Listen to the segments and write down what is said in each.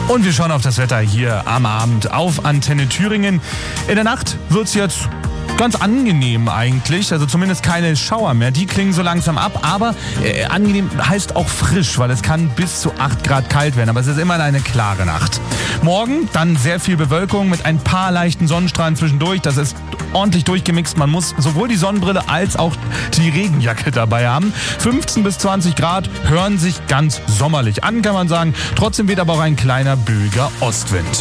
Und wir schauen auf das Wetter hier am Abend auf Antenne Thüringen. In der Nacht wird's jetzt ganz angenehm eigentlich, also zumindest keine Schauer mehr. Die klingen so langsam ab, aber angenehm heißt auch frisch, weil es kann bis zu 8 Grad kalt werden, aber es ist immer eine klare Nacht. Morgen dann sehr viel Bewölkung mit ein paar leichten Sonnenstrahlen zwischendurch. Das ist ordentlich durchgemixt. Man muss sowohl die Sonnenbrille als auch die Regenjacke dabei haben. 15 bis 20 Grad hören sich ganz sommerlich an, kann man sagen. Trotzdem weht aber auch ein kleiner böiger Ostwind.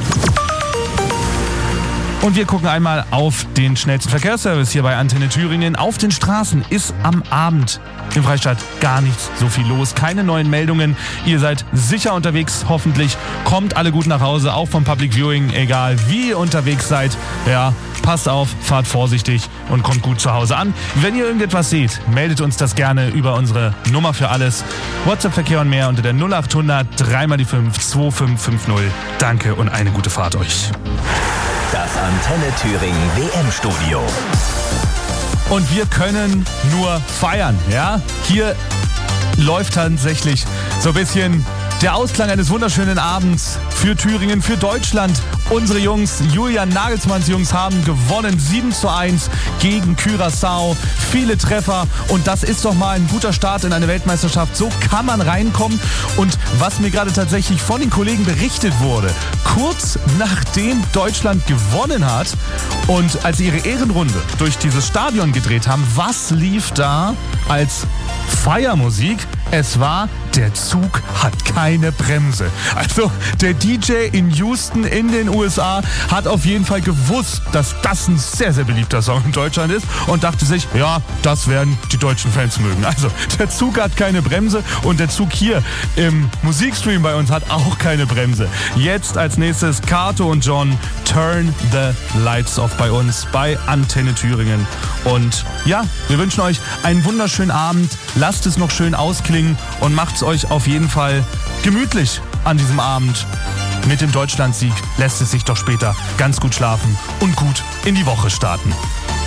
Und wir gucken einmal auf den schnellsten Verkehrsservice hier bei Antenne Thüringen. Auf den Straßen ist am Abend im Freistaat gar nicht so viel los. Keine neuen Meldungen. Ihr seid sicher unterwegs, hoffentlich. Kommt alle gut nach Hause, auch vom Public Viewing, egal wie ihr unterwegs seid. Ja, passt auf, fahrt vorsichtig und kommt gut zu Hause an. Wenn ihr irgendetwas seht, meldet uns das gerne über unsere Nummer für alles. WhatsApp-Verkehr und mehr unter der 0800 3x5 2550. Danke und eine gute Fahrt euch. Das Antenne Thüringen WM-Studio. Und wir können nur feiern, ja? Hier läuft tatsächlich so ein bisschen der Ausklang eines wunderschönen Abends für Thüringen, für Deutschland. Unsere Jungs, Julian Nagelsmanns Jungs, haben gewonnen 7:1 gegen Curaçao. Viele Treffer und das ist doch mal ein guter Start in eine Weltmeisterschaft. So kann man reinkommen. Und was mir gerade tatsächlich von den Kollegen berichtet wurde, kurz nachdem Deutschland gewonnen hat und als sie ihre Ehrenrunde durch dieses Stadion gedreht haben, was lief da als Feiermusik? Es war Der Zug hat keine Bremse. Also der DJ in Houston in den USA hat auf jeden Fall gewusst, dass das ein sehr, sehr beliebter Song in Deutschland ist und dachte sich, ja, das werden die deutschen Fans mögen. Also der Zug hat keine Bremse und der Zug hier im Musikstream bei uns hat auch keine Bremse. Jetzt als nächstes Kato und John, Turn the Lights Off bei uns bei Antenne Thüringen. Und ja, wir wünschen euch einen wunderschönen Abend. Lasst es noch schön ausklingen und macht's euch auf jeden Fall gemütlich an diesem Abend. Mit dem Deutschlandsieg lässt es sich doch später ganz gut schlafen und gut in die Woche starten.